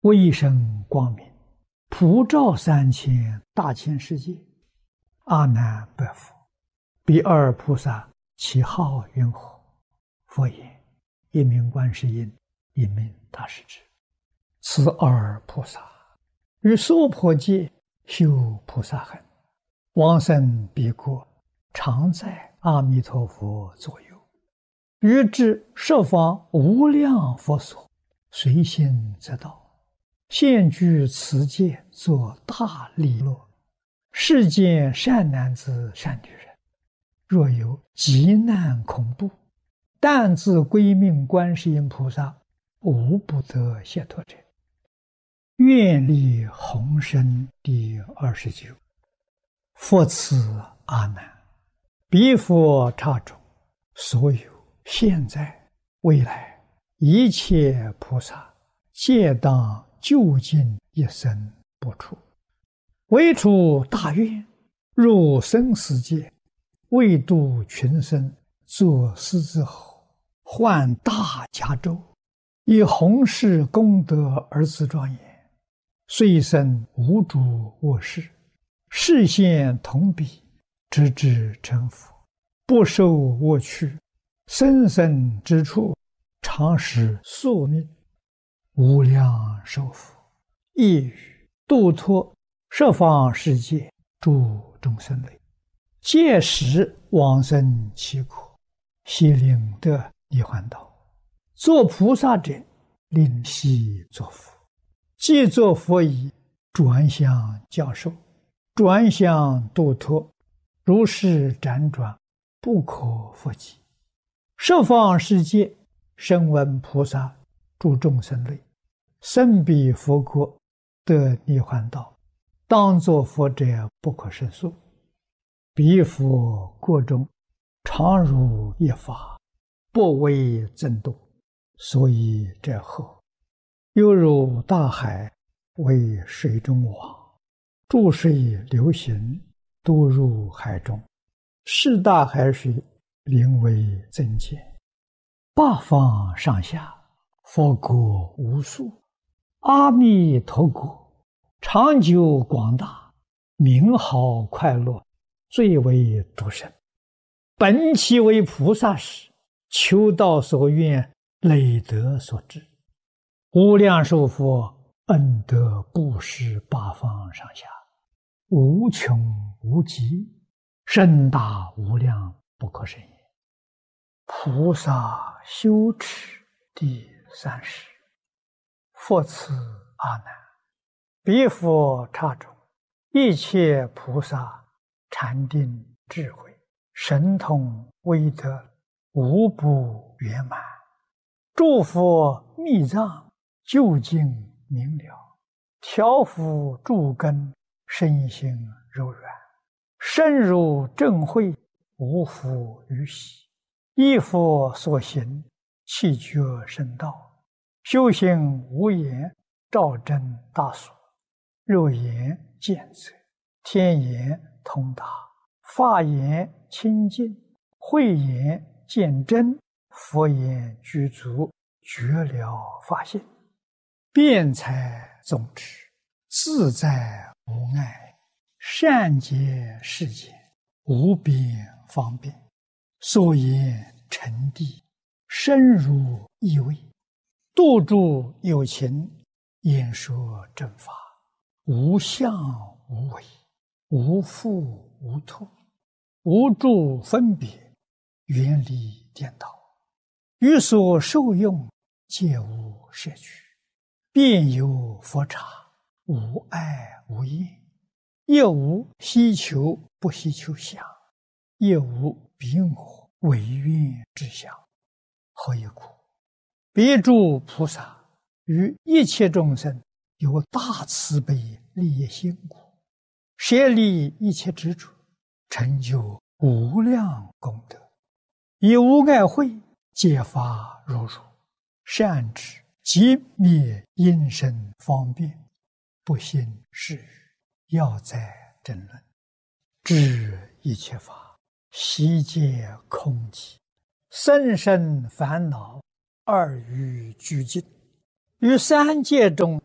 威神光明，普照3000大千世界。阿难白佛：彼二菩萨其号云何？佛言：一名观世音，一名大势至。此二菩萨于娑婆界修菩萨行，往生彼国，常在阿弥陀佛左右，于至十方无量佛所，随心则到，现居此界，作大利乐。世间善男子善女人，若有急难恐怖，但自归命观世音菩萨，无不得解脱者。愿力宏深第29。佛赐阿难：彼佛刹中，所有现在未来一切菩萨，皆当究竟一生不出，唯出大愿，入生死界，为度群生，作狮子吼，唤大迦州，以弘誓功德而自庄严。遂生无主卧室，视现同彼，直至成佛，不受我趣，生生之处，常使宿命，无量寿福，亦语度脱十方世界诸众生类，届时往生其国，悉令得涅槃道。作菩萨者，令悉作佛。既作佛已，转向教授，转向度脱，如是辗转，不可复计。十方世界声闻菩萨诸众生类，生彼佛国，得涅槃道，当作佛者不可胜数。彼佛国中，常如一法，不为增度，所以者何？犹如大海，为水中网，注水流行，都入海中，是大海水，名为增减。八方上下，佛国无数，阿弥陀国长久广大，名号快乐，最为独生。本其为菩萨时，求道所愿，累德所致。无量寿佛恩德布施八方上下，无穷无极，深大无量，不可胜也。菩萨修持第30。佛赐阿难：彼佛刹中，一切菩萨禅定智慧神通威德，无不圆满。诸佛密藏究竟明了，调伏诸根，身心柔软，深入正慧，无复于喜。依佛所行，气觉深道，修行无言，照真大所。肉眼见则，天眼通达，法眼清净，慧眼见真，佛眼具足，觉了法性。辩才总持，自在无碍，善解世间，无边方便。所言沉地，深入意味，度诸有情，演说正法，无相无为，无复无脱，无诸分别，远离颠倒，于所受用，皆无摄取。便有佛刹，无爱无厌，亦无希求不希求相，亦无彼我唯愿之相。何以故？彼诸菩萨于一切众生有大慈悲利益心故，舍利一切执着，成就无量功德，以无碍慧解发如如，善知即灭因身方便，不信是语，要在争论，知一切法悉皆空寂，生生烦恼二于俱尽，于三界中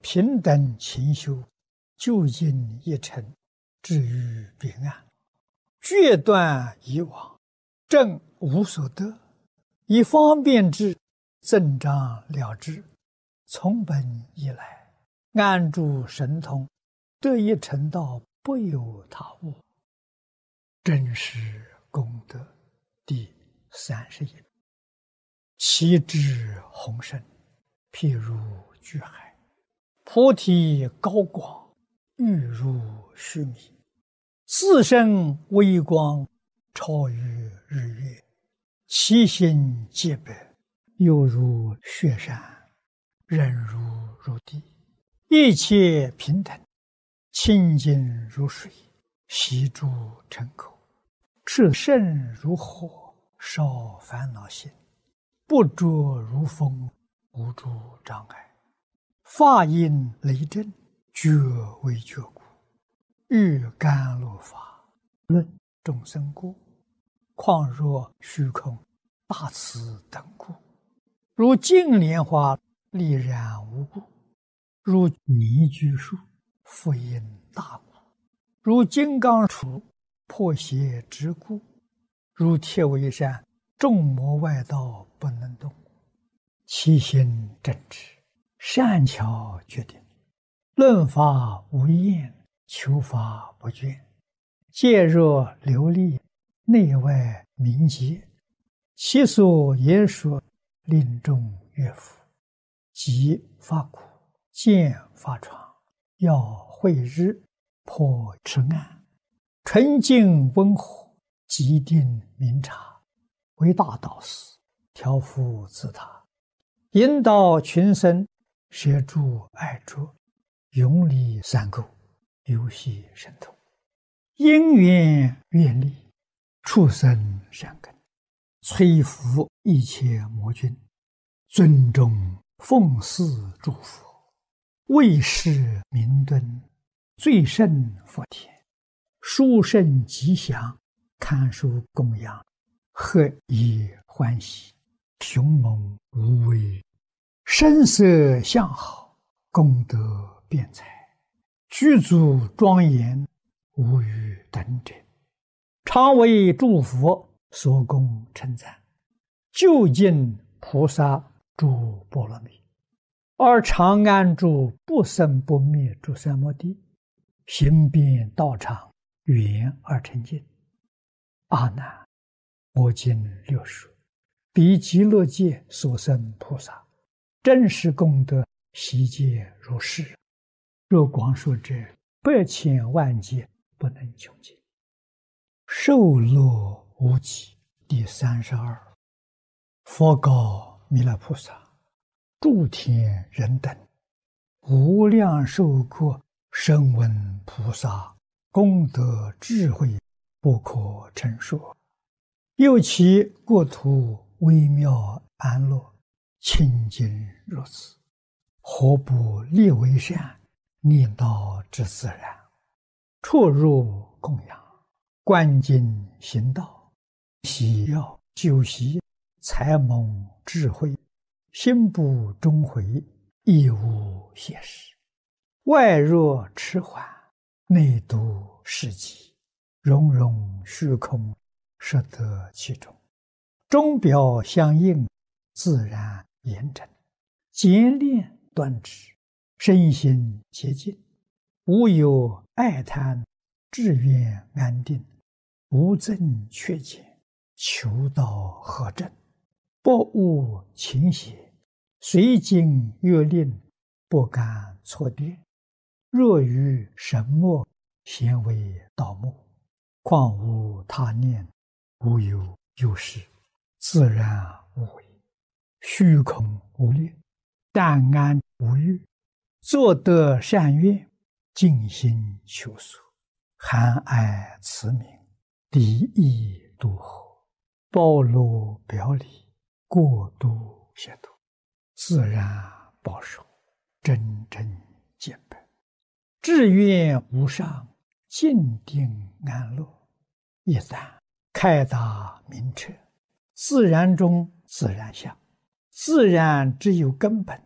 平等勤修，究竟一尘，至于彼岸。决断以往，正无所得，以方便之，增长了之。从本以来，安住神通，得一成道，不由他物。真实功德第31。其智宏深，譬如巨海；菩提高广，欲如须弥。自身微光，超于日月；其心洁白，犹如雪山，忍如地。一切平等，清净如水，悉诸尘垢。炽盛如火，烧烦恼心；不着如风，无诸障碍。法音雷震，觉为觉故。欲甘露法，论众生故。况若虚空，大慈等故。如净莲花，丽然无故；如泥居树，复因大故；如金刚杵，破邪之故；如铁围山，众魔外道不能动。其心正直，善巧决定，论法无厌，求法不倦。戒若流利，内外明洁。其所言说，令众悦服。即发苦，见发疮，要慧日，破痴暗。纯净温和，极定明察。为大导师，调伏自他，引导群生，摄诸爱着，永离三垢，游戏神通。因缘愿力，畜生善根，摧伏一切魔君，尊重奉祀诸佛，为世明敦，最胜佛田，殊胜吉祥，堪受供养，何以欢喜，雄猛无畏，声色相好，功德辩才，具足庄严，无与等者。常为诸佛所供称赞，究竟菩萨诸波罗蜜，而常安住不生不灭诸三摩地，行遍道场，圆而成净。阿难，我今略说，彼极乐界所生菩萨，真实功德悉皆如是。若光说者，100千万劫不能穷尽。受乐无极第32。佛告弥勒菩萨：诸天人等，无量寿国声闻菩萨功德智慧，不可称说。又其国土微妙安乐，清净如此，何不立为善，念道之自然？出入供养，观经行道，喜要修习，才蒙智慧，心不终悔，亦无邪事。外若迟缓，内度世极，融融虚空，摄得其中。钟表相应，自然严整，简练端直，身心洁净，无有爱贪，志愿安定，无增缺减，求道合正，不误情邪，随经约令，不敢错跌。若于神墨，咸为道目，况无他念，无有有事，自然无为，虚空无念，淡安无欲，作得善愿，尽心求索，含爱慈悯，离意度合，包罗表里，过度协度，自然保守，真正见本，志愿无上，静定安乐。一旦开达明彻，自然中自然相，自然只有根本，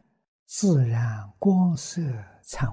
自然光色灿